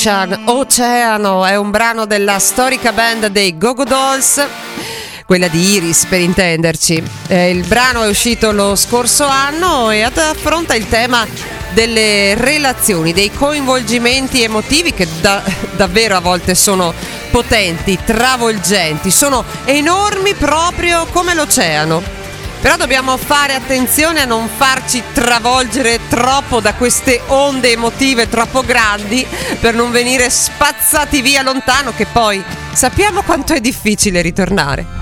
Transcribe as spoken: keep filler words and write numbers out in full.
Oceano è un brano della storica band dei Go-Go Dolls, quella di Iris per intenderci. Eh, il brano è uscito lo scorso anno e affronta il tema delle relazioni, dei coinvolgimenti emotivi che da, davvero a volte sono potenti, travolgenti, sono enormi proprio come l'oceano. Però dobbiamo fare attenzione a non farci travolgere troppo da queste onde emotive troppo grandi per non venire spazzati via lontano, che poi sappiamo quanto è difficile ritornare.